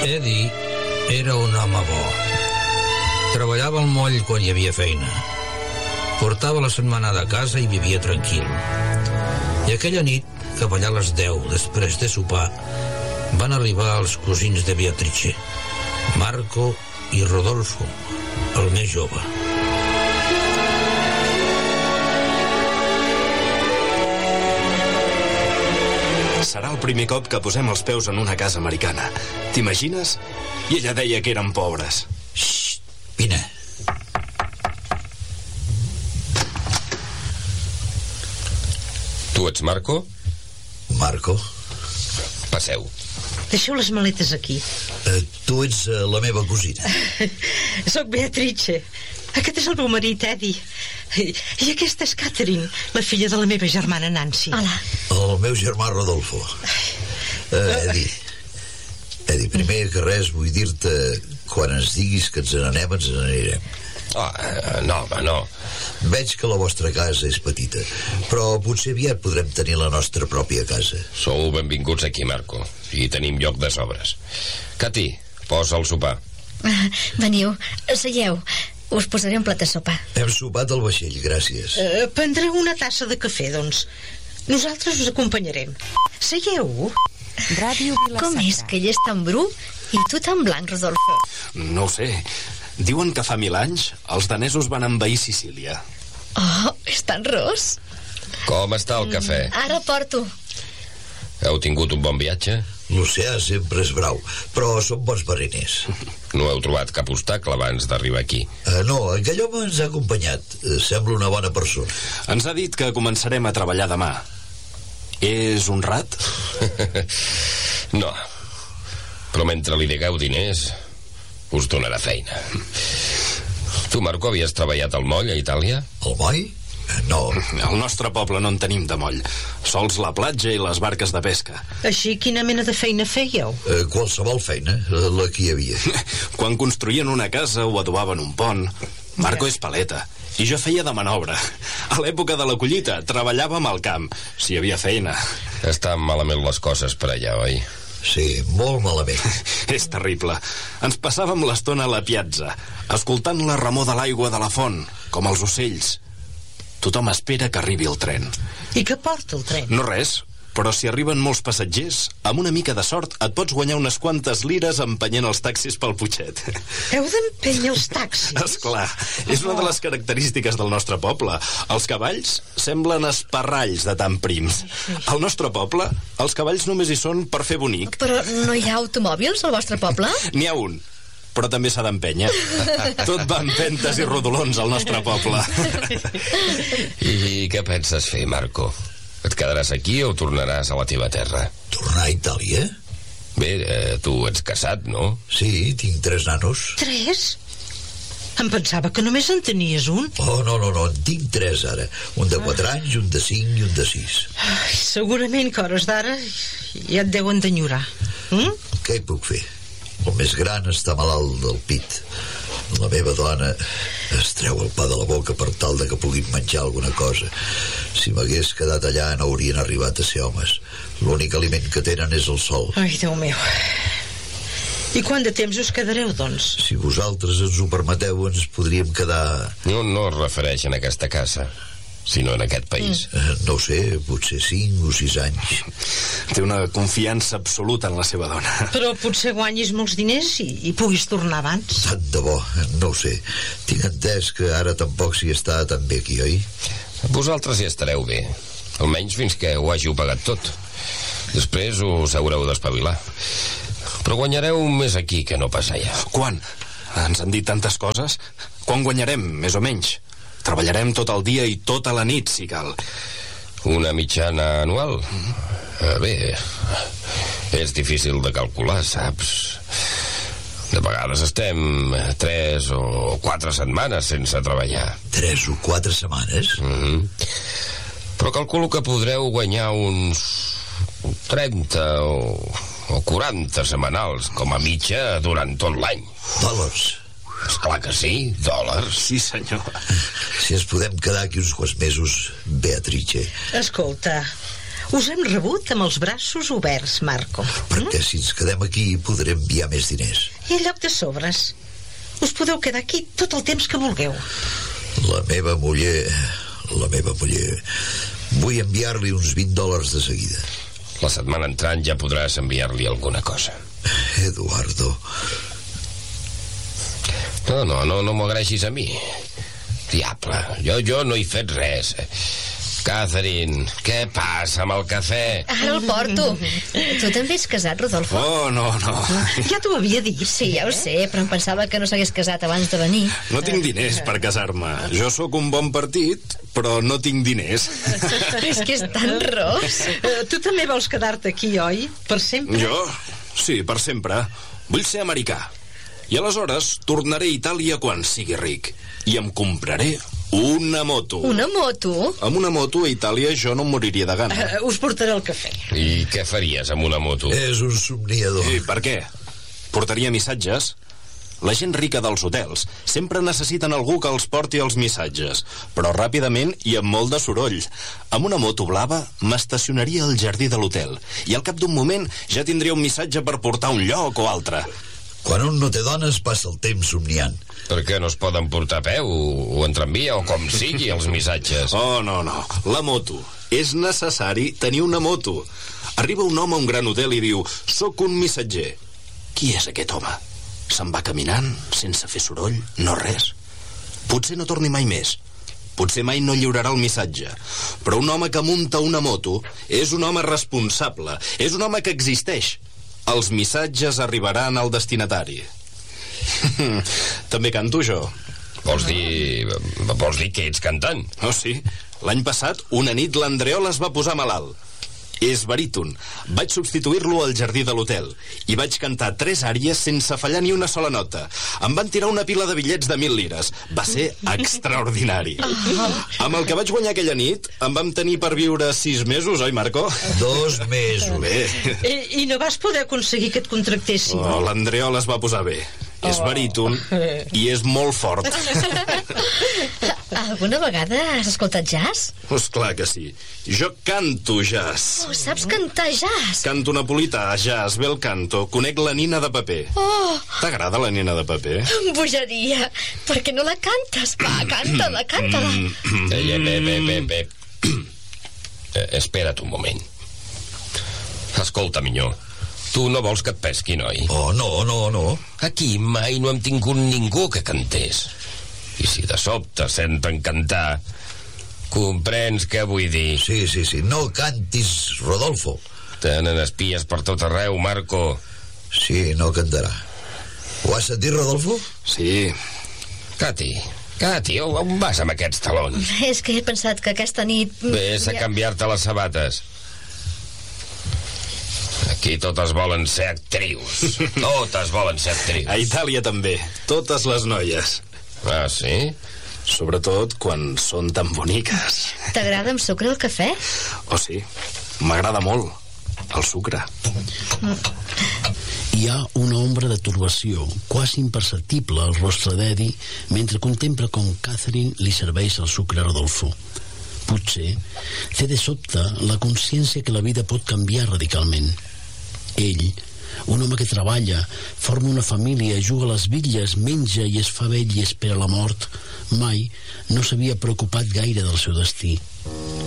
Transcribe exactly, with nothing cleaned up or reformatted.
Eddie era un home bo. Treballava al moll quan hi havia feina. Portava la setmanada a casa i vivia tranquil. I aquella nit, cap allà a les deu, després de sopar, van arribar els cosins de Beatrice, Marco i Rodolfo, el més jove. Serà el primer cop que posem els peus en una casa americana. T'imagines? I ella deia que eren pobres. Xxt, vine. Tu ets Marco? Marco. Passeu. Deixeu les maletes aquí. Uh, tu ets uh, la meva cosina. Soc Beatrice. Aquest és el meu marit, Eddie. I, I aquesta és Catherine, la filla de la meva germana Nancy. Hola. El meu germà Rodolfo. Uh, Eddie. Eddie, primer que res vull dir-te, quan ens diguis que ens n'anem, ens n'anirem. Oh, uh, no, home, no. Veig que la vostra casa és petita, però potser aviat podrem tenir la nostra pròpia casa. Sou benvinguts aquí, Marco, i tenim lloc de sobres. Cati, posa el sopar. Uh, veniu, seieu. Us posaré un plat de sopa. Hem sopat al vaixell, gràcies. Uh, prendreu una tassa de cafè, doncs. Nosaltres us acompanyarem. Seieu. Ràdio Vila Com Sacra. és que ell és tan bru i tu tan blanc, Rodolfo? No ho sé. Diuen que fa mil anys els danesos van envair Sicília. Oh, és tan ros. Com està el cafè? Ara porto. Heu tingut un bon viatge? L'oceà sempre és brau, però som bons mariners. No heu trobat cap obstacle abans d'arribar aquí? Uh, no, aquell home ens ha acompanyat. Uh, sembla una bona persona. Ens ha dit que començarem a treballar demà. És honrat? No. Però mentre li digueu diners, us donarà feina. Tu, Marco, havies treballat al moll a Itàlia? El moll? No. Al nostre poble no en tenim de moll. Sols la platja i les barques de pesca. Així, quina mena de feina fèieu? Uh, qualsevol feina, la que hi havia. Quan construïen una casa o adobaven un pont. Marco és paleta i jo feia de manobra. A l'època de la collita treballàvem al camp, si hi havia feina. Estan malament les coses per allà, oi? Sí, molt malament. És terrible. Ens passàvem l'estona a la piazza, escoltant la remor de l'aigua de la font, com els ocells. Tothom espera que arribi el tren. I què porta el tren? No res, però si arriben molts passatgers, amb una mica de sort et pots guanyar unes quantes lires empenyent els taxis pel Putxet. Heu d'empènyer els taxis? Esclar, és una de les característiques del nostre poble. Els cavalls semblen esparralls de tan prims. Al nostre poble, els cavalls només hi són per fer bonic. Però no hi ha automòbils al vostre poble? N'hi ha un, però també s'ha d'empènyer. Tot va amb pentes i rodolons al nostre poble. I què penses fer, Marco? Et quedaràs aquí o tornaràs a la teva terra? Tornar a Itàlia? Bé, eh, tu ets casat, no? Sí, tinc tres nanos. Tres? Em pensava que només en tenies un. Oh, no, no, no, en tinc tres ara. Un de quatre anys, un de cinc i un de sis. Ai, segurament que a hores d'ara ja et deuen d'enyorar. Mm? Què hi puc fer? El més gran està malalt del pit. La meva dona es treu el pa de la boca per tal de que puguin menjar alguna cosa. Si m'hagués quedat allà no haurien arribat a ser homes. L'únic aliment que tenen és el sol. Ai, Déu meu. I quant de temps us quedareu, doncs? Si vosaltres ens ho permeteu, ens podríem quedar... No, no es refereix en aquesta casa, sinó en aquest país. Mm. Uh, no ho sé, potser cinc o sis anys. Té una confiança absoluta en la seva dona. Però potser guanyis molts diners i, i puguis tornar abans. Tant de bo, no ho sé. Tinc entès que ara tampoc s'hi està tan bé aquí, oi? Vosaltres hi estareu bé, almenys fins que ho hàgiu pagat tot. Després us haureu d'espavilar. Però guanyareu més aquí que no pas allà. Quan? Ens han dit tantes coses. Quan guanyarem, més o menys? Treballarem tot el dia i tota la nit, si cal. Una mitjana anual? Eh, bé, és difícil de calcular, saps? De vegades estem tres o quatre setmanes sense treballar. Tres o quatre setmanes? Mm-hmm. Però calculo que podreu guanyar uns trenta o, o quaranta setmanals com a mitja durant tot l'any. Dòlars? Esclar que sí, dòlars. Sí, senyor. Si ens podem quedar aquí uns quants mesos, Beatrice. Escolta, Us hem rebut amb els braços oberts, Marco. Perquè si ens quedem aquí podrem enviar més diners. I en lloc de sobres, us podeu quedar aquí tot el temps que vulgueu. La meva muller... La meva muller... Vull enviar-li uns vint dòlars de seguida. La setmana entrant ja podràs enviar-li alguna cosa. Eduardo... No, no, no, no m'ho agraeixis a mi. Diable, jo, jo no he fet res. Catherine, què passa amb el cafè? Ara el porto. Tu també ets casat, Rodolfo? Oh, no, no. Ja t'ho havia dit. Sí, ja ho sé, però em pensava que no s'hagués casat abans de venir. No tinc diners per casar-me. Jo sóc un bon partit, però no tinc diners. És que és tan ros. Uh, tu també vols quedar-te aquí, oi? Per sempre? Jo? Sí, per sempre. Vull ser americà. I aleshores tornaré a Itàlia quan sigui ric. I em compraré una moto. Una moto? Amb una moto a Itàlia jo no em moriria de gana. Uh, us portaré el cafè. I què faries amb una moto? És un somniador. I per què? Portaria missatges? La gent rica dels hotels sempre necessiten algú que els porti els missatges, però ràpidament i amb molt de soroll. Amb una moto blava m'estacionaria al jardí de l'hotel i al cap d'un moment ja tindria un missatge per portar a un lloc o altre. Quan un no té dones passa el temps somniant. Per què no es poden portar a peu o en tramvia o com sigui els missatges? Oh, no, no, la moto. És necessari tenir una moto. Arriba un home a un gran hotel i diu: «Soc un missatger». Qui és aquest home? Se'n va caminant, sense fer soroll, no res. Potser no torni mai més. Potser mai no lliurarà el missatge. Però un home que munta una moto és un home responsable, és un home que existeix. Els missatges arribaran al destinatari. També canto jo. Vols dir... vols dir que ets cantant? Oh, sí. L'any passat, una nit, l'Andreol es va posar malalt. És baríton. Vaig substituir-lo al jardí de l'hotel i vaig cantar tres àries sense fallar ni una sola nota. Em van tirar una pila de bitllets de mil lires. Va ser extraordinari. Amb el que vaig guanyar aquella nit, em vam tenir per viure sis mesos, oi, Marco? Dos mesos. Bé. I, I no vas poder aconseguir que et contractessin? Oh, l'Andreol es va posar bé. És baríton i és molt fort. Alguna vegada has escoltat jazz? Pues clar que sí. Jo canto jazz. Oh, saps cantar jazz? Canto napolità, jazz, bel canto. Conec la Nina de Paper. Oh! T'agrada la Nina de Paper? Bogeria! Per què no la cantes? Va, canta-la, canta-la. Ei, bé, bé, bé, bé. Eh, espera't un moment. Escolta, minyó. Tu no vols que et pesquin, oi? Oh, no, no, no. Aquí mai no hem tingut ningú que cantés. I si de sobte senten cantar, comprens què vull dir? Sí, sí, sí. No cantis, Rodolfo. Tenen espies per tot arreu, Marco. Sí, no cantarà. Ho has sentit, Rodolfo? Sí. Cati, Cati, on vas amb aquests talons? És que he pensat que aquesta nit... Ves a canviar-te les sabates. Aquí totes volen ser actrius. Totes volen ser actrius. A Itàlia també. Totes les noies. Ah, sí? Sobretot quan són tan boniques. T'agrada amb sucre el cafè? Oh, sí. M'agrada molt. El sucre. Hi ha una ombra de turbació quasi imperceptible al rostre d'Eddie mentre contempla com Catherine li serveix el sucre a Rodolfo. Potser té de sobte la consciència que la vida pot canviar radicalment. Ell, un home que treballa, forma una família, juga a les bitlles, menja i es fa vell i espera la mort, mai no s'havia preocupat gaire del seu destí.